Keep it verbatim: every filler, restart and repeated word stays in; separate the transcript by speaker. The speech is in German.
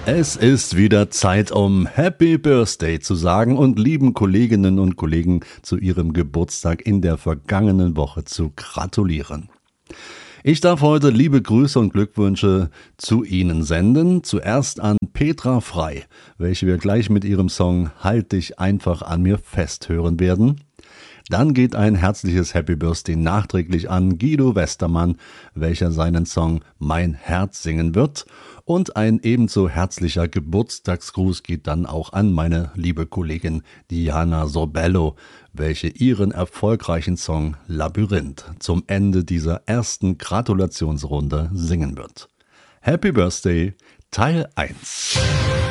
Speaker 1: Es ist wieder Zeit, um Happy Birthday zu sagen und lieben Kolleginnen und Kollegen zu ihrem Geburtstag in der vergangenen Woche zu gratulieren. Ich darf heute liebe Grüße und Glückwünsche zu Ihnen senden. Zuerst an Petra Frei, welche wir gleich mit ihrem Song Halt dich einfach an mir fest hören werden. Dann geht ein herzliches Happy Birthday nachträglich an Guido Westermann, welcher seinen Song Mein Herz singen wird. Und ein ebenso herzlicher Geburtstagsgruß geht dann auch an meine liebe Kollegin Diana Sorbello, welche ihren erfolgreichen Song Labyrinth zum Ende dieser ersten Gratulationsrunde singen wird. Happy Birthday, Teil eins.